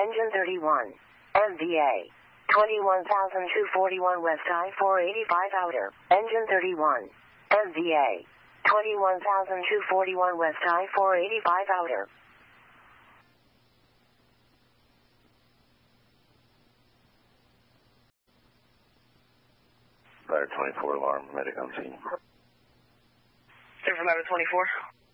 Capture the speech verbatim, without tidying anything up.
Engine thirty-one. M V A. twenty-one thousand two hundred forty-one West I four eighty-five Outer. Engine thirty-one. M V A. twenty-one thousand two hundred forty-one West I four eighty-five Outer. Ladder twenty-four, alarm, medic on scene. Clear for ladder twenty-four.